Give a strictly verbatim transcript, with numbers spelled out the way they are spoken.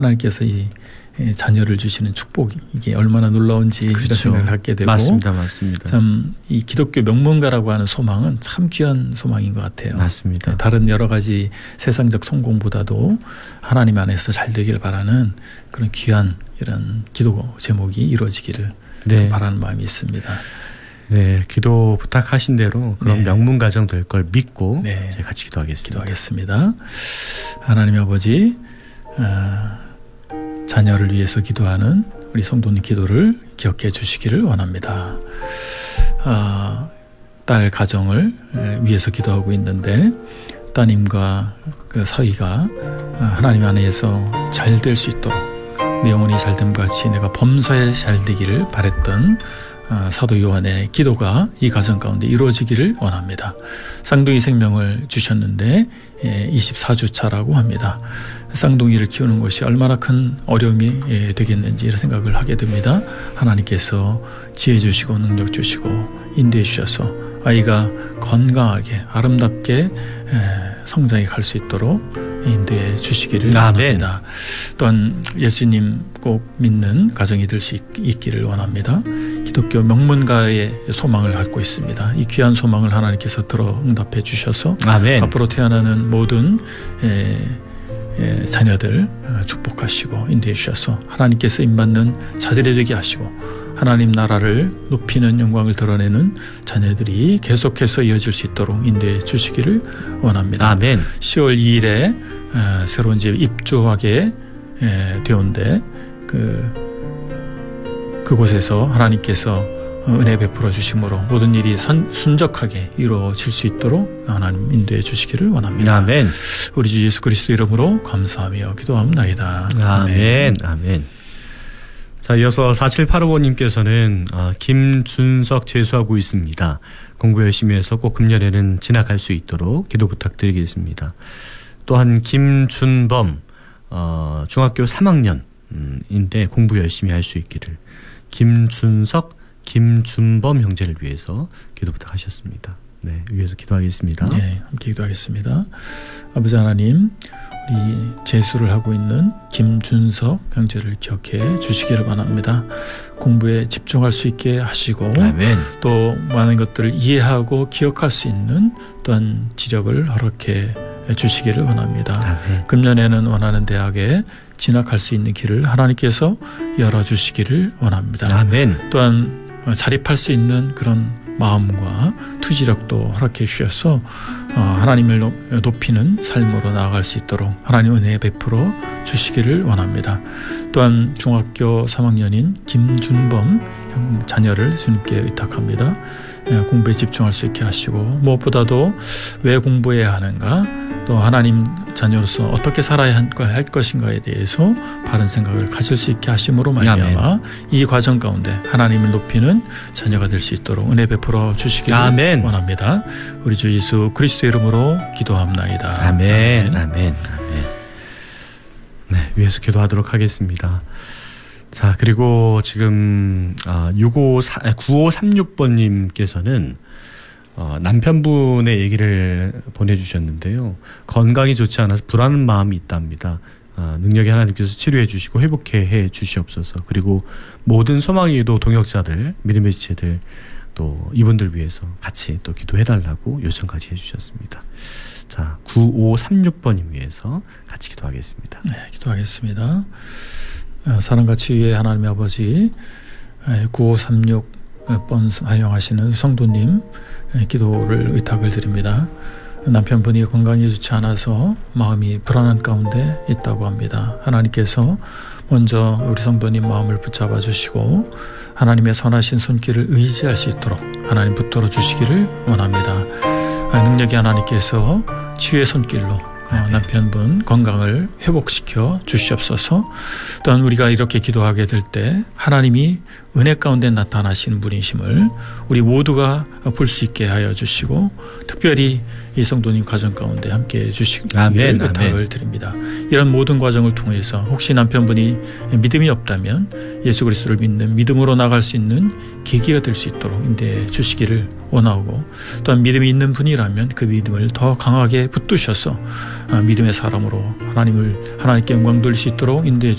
하나님께서 이 자녀를 주시는 축복이 이게 얼마나 놀라운지 그렇죠. 이런 생각을 갖게 되고 맞습니다. 맞습니다. 참 이 기독교 명문가라고 하는 소망은 참 귀한 소망인 것 같아요. 맞습니다. 다른 여러 가지 세상적 성공보다도 하나님 안에서 잘 되길 바라는 그런 귀한 이런 기도 제목이 이루어지기를 네. 바라는 마음이 있습니다. 네, 기도 부탁하신 대로 그런 네. 명문 가정 될 걸 믿고 네. 저희 같이 기도하겠습니다. 기도하겠습니다. 하나님 아버지, 어, 자녀를 위해서 기도하는 우리 성도님 기도를 기억해 주시기를 원합니다. 어, 딸 가정을 위해서 기도하고 있는데 따님과 그 사위가 하나님 안에서 잘 될 수 있도록 내 영혼이 잘됨과 같이 내가 범사에 잘 되기를 바랬던 사도 요한의 기도가 이 가정 가운데 이루어지기를 원합니다. 쌍둥이 생명을 주셨는데 이십사 주 차라고 합니다. 쌍둥이를 키우는 것이 얼마나 큰 어려움이 되겠는지 이런 생각을 하게 됩니다. 하나님께서 지혜 주시고 능력 주시고 인도해 주셔서 아이가 건강하게 아름답게 성장해 갈 수 있도록 인도해 주시기를 원합니다. 또한 예수님 꼭 믿는 가정이 될 수 있기를 원합니다. 기독교 명문가의 소망을 갖고 있습니다. 이 귀한 소망을 하나님께서 들어 응답해 주셔서 아멘. 앞으로 태어나는 모든 에, 에, 자녀들 축복하시고 인도해 주셔서 하나님께 쓰임받는 자들이 되게 하시고 하나님 나라를 높이는 영광을 드러내는 자녀들이 계속해서 이어질 수 있도록 인도해 주시기를 원합니다. 아멘. 시월 이일에 에, 새로운 집 입주하게 에, 되온데 그 그곳에서 하나님께서 은혜 베풀어 주심으로 모든 일이 선, 순적하게 이루어질 수 있도록 하나님 인도해 주시기를 원합니다. 아멘. 우리 주 예수 그리스도 이름으로 감사하며 기도합나이다. 아멘. 아멘. 자, 이어서 사칠팔오번님께서는 아, 김준석 재수하고 있습니다. 공부 열심히 해서 꼭 금년에는 진학할 수 있도록 기도 부탁드리겠습니다. 또한 김준범 어, 중학교 삼 학년인데 공부 열심히 할 수 있기를 김준석, 김준범 형제를 위해서 기도 부탁하셨습니다. 네, 위해서 기도하겠습니다. 네, 함께 기도하겠습니다. 아버지 하나님, 우리 재수를 하고 있는 김준석 형제를 기억해 주시기를 바랍니다. 공부에 집중할 수 있게 하시고 아멘. 또 많은 것들을 이해하고 기억할 수 있는 또한 지력을 허락해 주시기를 원합니다. 아멘. 금년에는 원하는 대학에 진학할 수 있는 길을 하나님께서 열어주시기를 원합니다. 아멘. 또한 자립할 수 있는 그런 마음과 투지력도 허락해 주셔서 하나님을 높이는 삶으로 나아갈 수 있도록 하나님 은혜 베풀어 주시기를 원합니다. 또한 중학교 삼 학년인 김준범 자녀를 주님께 의탁합니다. 공부에 집중할 수 있게 하시고 무엇보다도 왜 공부해야 하는가 또 하나님 자녀로서 어떻게 살아야 할 것인가에 대해서 바른 생각을 가질 수 있게 하심으로 말미암아 이 과정 가운데 하나님을 높이는 자녀가 될 수 있도록 은혜 베풀어 주시기를 아멘. 원합니다. 우리 주 예수 그리스도 이름으로 기도합나이다. 아멘. 아멘. 아멘. 아멘. 네, 위에서 기도하도록 하겠습니다. 자, 그리고 지금 구오삼육번님께서는 어, 남편분의 얘기를 보내주셨는데요. 건강이 좋지 않아서 불안한 마음이 있답니다. 어, 능력이 하나님께서 치료해 주시고 회복해 해 주시옵소서. 그리고 모든 소망이도 동역자들, 믿음의 지체들 또 이분들 위해서 같이 또 기도해달라고 요청까지 해주셨습니다. 자, 구오삼육번님 위해서 같이 기도하겠습니다. 네, 기도하겠습니다. 사랑과 치유의 하나님의 아버지, 구오삼육 번 사용하시는 성도님 기도를 의탁을 드립니다. 남편분이 건강이 좋지 않아서 마음이 불안한 가운데 있다고 합니다. 하나님께서 먼저 우리 성도님 마음을 붙잡아 주시고 하나님의 선하신 손길을 의지할 수 있도록 하나님 붙들어 주시기를 원합니다. 능력이 하나님께서 치유의 손길로 어, 남편분 건강을 회복시켜 주시옵소서. 또한 우리가 이렇게 기도하게 될 때 하나님이 은혜 가운데 나타나시는 분이심을 우리 모두가 볼 수 있게 하여 주시고 특별히 이 성도님 가정 가운데 함께해 주시기를 부탁을 드립니다. 이런 모든 과정을 통해서 혹시 남편분이 믿음이 없다면 예수 그리스도를 믿는 믿음으로 나갈 수 있는 계기가 될 수 있도록 인도해 주시기를 원하고 또한 믿음이 있는 분이라면 그 믿음을 더 강하게 붙드셔서 믿음의 사람으로 하나님을 하나님께 영광 돌릴 수 있도록 인도해 주시기